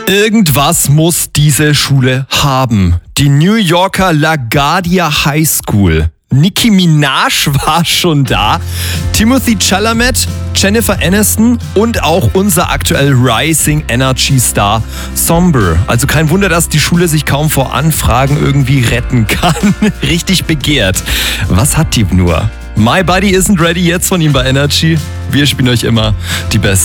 Irgendwas muss diese Schule haben. Die New Yorker LaGuardia High School. Nicki Minaj war schon da, Timothée Chalamet, Jennifer Aniston und auch unser aktuell Rising Energy Star Somber. Also kein Wunder, dass die Schule sich kaum vor Anfragen irgendwie retten kann. Richtig begehrt. Was hat die nur? My Body Isn't Ready jetzt von ihm bei Energy. Wir spielen euch immer die besten